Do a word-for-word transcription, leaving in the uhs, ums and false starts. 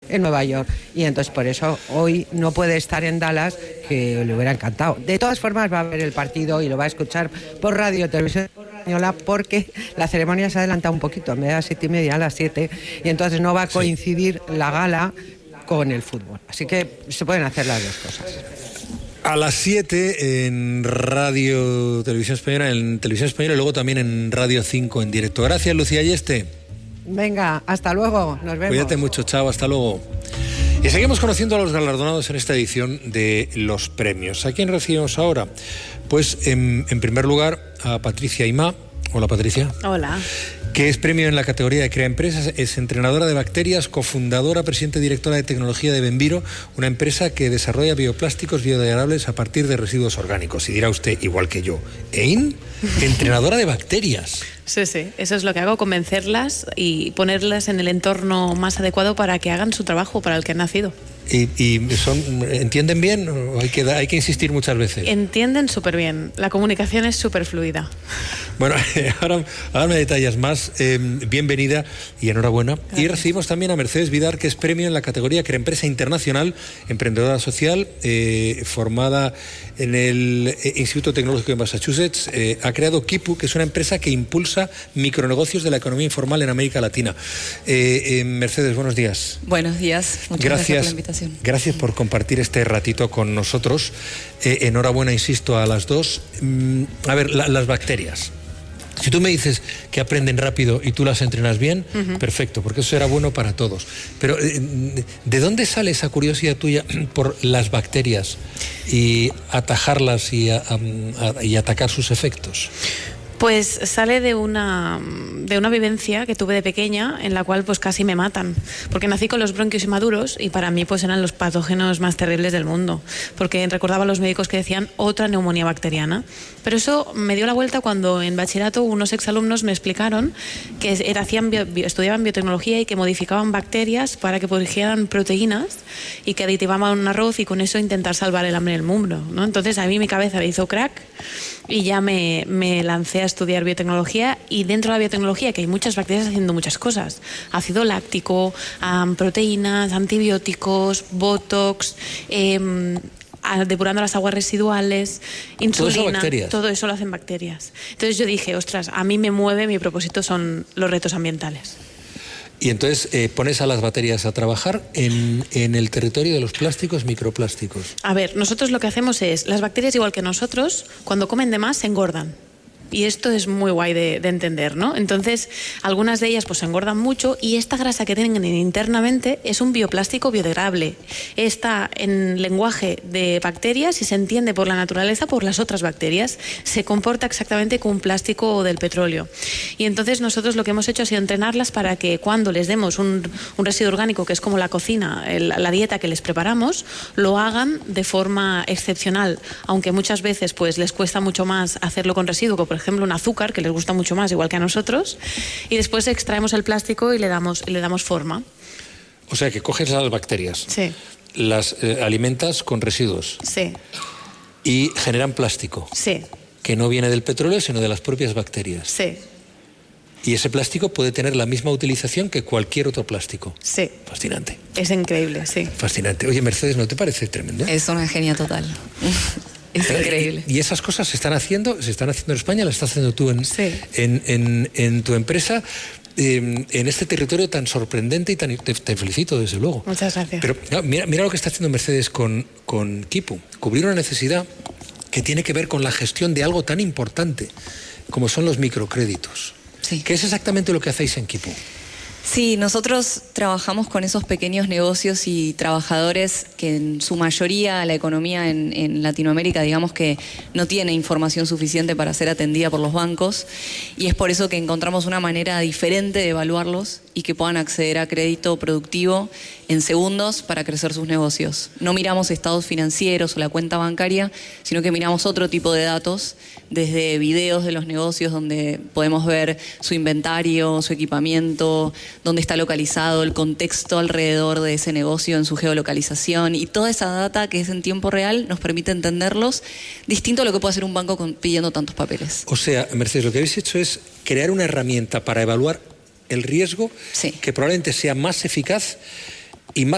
en Nueva York. Y entonces por eso hoy no puede estar en Dallas, que le hubiera encantado. De todas formas va a ver el partido y lo va a escuchar por radio, televisión española, porque la ceremonia se adelanta un poquito, en vez de a las siete y media, a las siete, y entonces no va a coincidir sí. la gala con el fútbol. Así que se pueden hacer las dos cosas. A las siete en Radio Televisión Española, en Televisión Española y luego también en Radio cinco en directo. Gracias, Lucía Ayeste. Venga, hasta luego, nos vemos. Cuídate mucho, chao, hasta luego. Y seguimos conociendo a los galardonados en esta edición de los premios. ¿A quién recibimos ahora? Pues en, en primer lugar a Patricia Aimá. Hola, Patricia. Hola. Que es premio en la categoría de Crea Empresas, es entrenadora de bacterias, cofundadora, presidenta y directora de tecnología de Benviro, una empresa que desarrolla bioplásticos biodegradables a partir de residuos orgánicos. Y dirá usted, igual que yo, ¿Ein? Entrenadora de bacterias. Sí, sí, eso es lo que hago, convencerlas y ponerlas en el entorno más adecuado para que hagan su trabajo para el que han nacido. ¿Y, y son, entienden bien o hay que, hay que insistir muchas veces? Entienden súper bien, la comunicación es súper fluida. Bueno, ahora, ahora me detallas más. Eh, bienvenida y enhorabuena. Gracias. Y recibimos también a Mercedes Vidar, que es premio en la categoría Crea Empresa Internacional, emprendedora social, eh, formada en el Instituto Tecnológico de Massachusetts. Eh, ha creado Kipu, que es una empresa que impulsa micronegocios de la economía informal en América Latina. Eh, eh, Mercedes, buenos días. Buenos días, muchas gracias, gracias por la invitación. Gracias por compartir este ratito con nosotros. Eh, enhorabuena, insisto, a las dos. Mm, a ver, la, las bacterias. Si tú me dices que aprenden rápido y tú las entrenas bien, uh-huh. perfecto, porque eso será bueno para todos. Pero ¿de dónde sale esa curiosidad tuya por las bacterias y atajarlas y, a, a, y atacar sus efectos? Pues sale de una, de una vivencia que tuve de pequeña en la cual pues casi me matan, porque nací con los bronquios inmaduros y para mí pues eran los patógenos más terribles del mundo, porque recordaba a los médicos que decían otra neumonía bacteriana. Pero eso me dio la vuelta cuando en bachillerato unos exalumnos me explicaron que era, hacían bio, bio, estudiaban biotecnología y que modificaban bacterias para que produjeran proteínas y que aditivaban un arroz y con eso intentar salvar el hambre del mundo, ¿no? Entonces a mí mi cabeza me hizo crack y ya me, me lancé a estudiar biotecnología, y dentro de la biotecnología que hay muchas bacterias haciendo muchas cosas: ácido láctico, um, proteínas, antibióticos, botox, eh, depurando las aguas residuales, insulina, todo eso, todo eso lo hacen bacterias. Entonces yo dije, ostras, a mí me mueve, mi propósito son los retos ambientales. Y entonces eh, pones a las bacterias a trabajar en, en el territorio de los plásticos, microplásticos. A ver, nosotros lo que hacemos es, las bacterias igual que nosotros, cuando comen de más se engordan. Y esto es muy guay de, de entender, ¿no? Entonces, algunas de ellas pues engordan mucho y esta grasa que tienen internamente es un bioplástico biodegradable. Está en lenguaje de bacterias y se entiende por la naturaleza por las otras bacterias. Se comporta exactamente como un plástico del petróleo. Y entonces nosotros lo que hemos hecho ha sido entrenarlas para que cuando les demos un, un residuo orgánico, que es como la cocina, el, la dieta que les preparamos, lo hagan de forma excepcional. Aunque muchas veces pues les cuesta mucho más hacerlo con residuo, que por ejemplo un azúcar, que les gusta mucho más, igual que a nosotros, y después extraemos el plástico y le damos, le damos forma. O sea, que coges a las bacterias, sí. las eh, alimentas con residuos, sí. y generan plástico, sí. que no viene del petróleo, sino de las propias bacterias. Sí. Y ese plástico puede tener la misma utilización que cualquier otro plástico. Sí. Fascinante. Es increíble, sí. Fascinante. Oye, Mercedes, ¿no te parece tremendo? Es una genia total. Es increíble. Y esas cosas se están haciendo, se están haciendo en España, las estás haciendo tú en, sí. en, en, en tu empresa, eh, en este territorio tan sorprendente y tan... Te, te felicito, desde luego. Muchas gracias. Pero no, mira, mira lo que está haciendo Mercedes con, con Kipu. Cubrir una necesidad que tiene que ver con la gestión de algo tan importante como son los microcréditos. Sí. ¿Qué es exactamente lo que hacéis en Kipu? Sí, nosotros trabajamos con esos pequeños negocios y trabajadores que en su mayoría la economía en, en Latinoamérica, digamos que no tiene información suficiente para ser atendida por los bancos, y es por eso que encontramos una manera diferente de evaluarlos y que puedan acceder a crédito productivo en segundos para crecer sus negocios. No miramos estados financieros o la cuenta bancaria, sino que miramos otro tipo de datos, desde videos de los negocios donde podemos ver su inventario, su equipamiento, dónde está localizado, el contexto alrededor de ese negocio en su geolocalización, y toda esa data que es en tiempo real nos permite entenderlos, distinto a lo que puede hacer un banco con, pidiendo tantos papeles. O sea, Mercedes, lo que habéis hecho es crear una herramienta para evaluar el riesgo, sí. que probablemente sea más eficaz